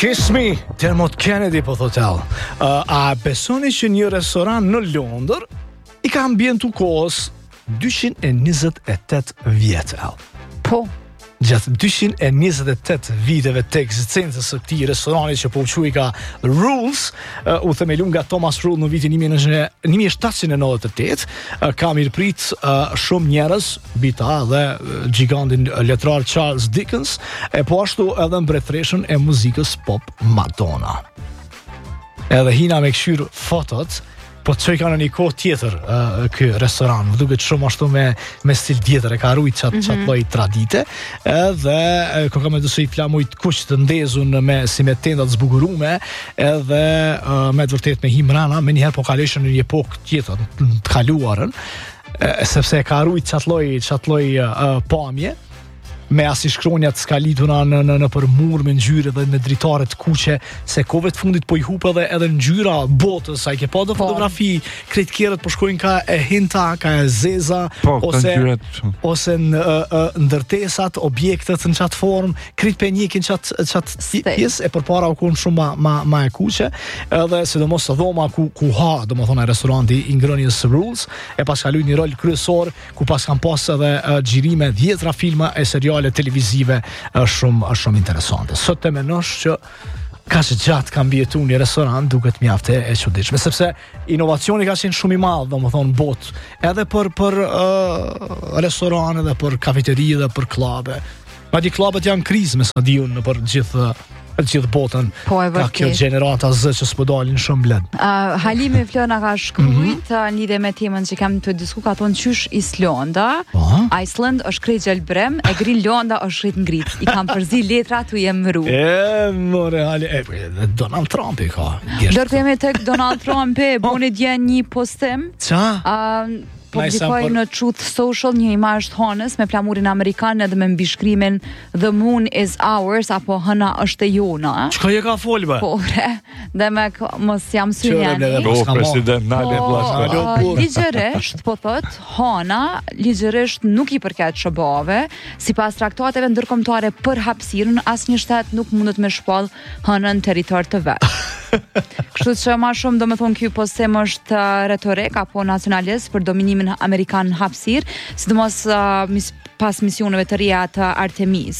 Kiss Me, Dermot Kennedy po thotel. A besoni që një restoran në Londër I ka ambientu kohës 228 vjetë. Po. Gjatë 228 viteve të ekzistencës së këtij restorani që po u quaj ka Rules, u themelua nga Thomas Rule në vitin 1798, ka mirëprit shumë njerëz, bita dhe gigantin letrar Charles Dickens, e po ashtu edhe mbretëreshën e muzikës pop Madonna. Edhe hina me këshyr fotot, po çoj kanë një kohë tjetër ky restoran, më duket shumë ashtu me stil tjetër, e ka rujt çat lloj tradite, edhe kur kam dëshirë flamujt kuq të ndezun si me tenda të zbukurume, edhe me të vërtet me himrana, me njëherë po kaleshën në një epokë tjetër të kaluarën, sepse ka rujt çat lloj pamje, me asi shkronjat skalitura në për mur me ngjyrë dhe me dritare të kuqe, se kove të fundit po I hup edhe ngjyra botës, a I ke pa do fotografi, krejt kjerët po shkojnë ka e hinta, ka e zeza, ose në ndërtesat, objektet në qatë form, krejt pe njekin qatë pjesë, e përpara u konë shumë ma e kuqe, edhe sidomos të dhoma ku ha, do më thonë restoranti I ngrënies Rules, e pas ka luajtur një rol kryesor, ku pas kanë pas edhe xhirime 10 filma e seriale televizive shumë interesante. Sot të menosh që ka që gjatë ka mbjetu një restoran duket mjafte e çuditshme, sepse inovacioni ka qenë shumë I madh, domethënë botë, edhe për restorane dhe për kafeteri dhe për klabe. Madje klabet janë krizë me sa diun në për gjithë botën. Po e ka kjo gjenerata Z që s'po dalin shumë bled. Halimi Flona ka shkruajt në lidhje me temën që kam të diskutuar, ka thonë qysh Islanda, Iceland është krejt gjelbrem, e Grinlanda është krejt ngrit. I kam përzi letra tu jem mru. More hali, Donald Trump I ka. Dërtë jemi tek Donald Trump boni dje një postim. Qa? Publikoj në Truth Social një imazh të hënës me flamurin amerikan edhe me mbishkrimin The Moon is ours apo hëna është e jona. Çka je ka fol bë? Po, dhe me mos jam synjani. President Nale Blasco. Ligjërisht, po thot, hëna ligjërisht nuk I përket shëbave, sipas traktateve ndërkombëtare për hapësirën, asnjë shtet nuk mundet me shpall hënën territor të vet. Kështu që ma shumë do me thonë ky postim është retorik apo nacionalist për dominimin amerikan në hapësir, sidomos pas misioneve të reja të Artemis.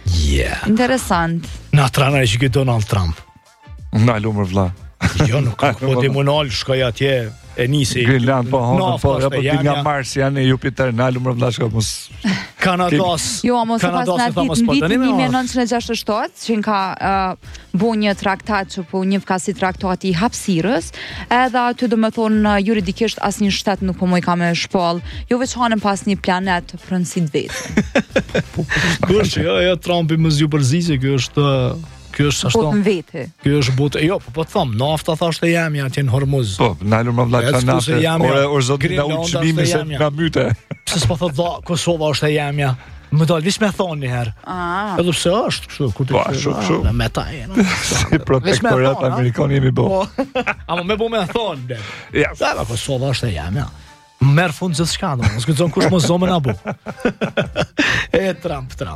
Interesant. Na trana që ky Donald Trump. Na lumër vlla. Jo, nuk po ti munal shkoj atje e nisi. Grinland po hon po ti nga Mars janë Jupiter na lumër vlla shko mos Kanadas. Jo, mos pas na ditë në vitin 1967 që ka bu një traktat që po një ka si traktati I hapësirës, edhe aty do me thonë juridikisht asnjë shtet nuk po më ka me shpall, jo veçanën pas një planet pronësit vetë. Jo, Trumpi më zgju përzi se ky është ashtu. Botë në vete. Ky është botë, jo, po them, nafta thashtë e jemi atje në Hormuz. Po, nalur më vlla naftë. Ore zot nga uçmimi se nga myte. Pse s'po thot Kosova është e jemja? Më dal vish me thonë një herë. Edhe pse është kështu, ku ti thua? Me ta jeni. Si protektorat amerikan jemi bo. Ama me bo me thonë. Ja, Kosova është e jemja. Merë fund gjithçka, domos, s'guxon kush mos zomën apo. Trump.